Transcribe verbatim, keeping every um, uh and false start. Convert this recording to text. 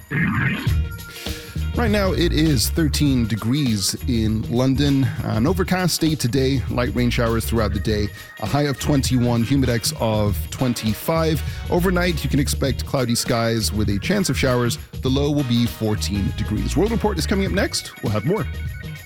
Right now it is thirteen degrees in London. An overcast day today, light rain showers throughout the day, a high of twenty-one, humidex of twenty-five. Overnight you can expect cloudy skies with a chance of showers. The low will be fourteen degrees. World Report is coming up next. We'll have more.